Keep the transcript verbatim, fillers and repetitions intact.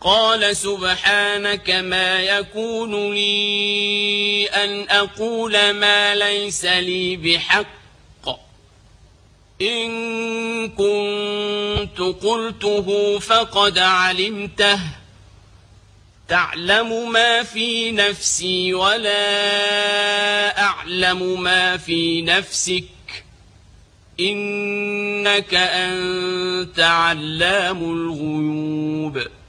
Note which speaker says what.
Speaker 1: قال سبحانك ما يكون لي أن أقول ما ليس لي بحق إن كنت قلته فقد علمته تعلم ما في نفسي ولا أعلم ما في نفسك إنك أنت علام الغيوب